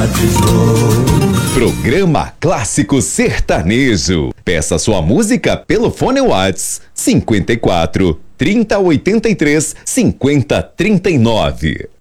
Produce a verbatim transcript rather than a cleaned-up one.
batizou. Programa Clássico Sertanejo. Peça sua música pelo fone Whats cinquenta e quatro, trinta, oitenta e três, cinquenta, trinta e nove.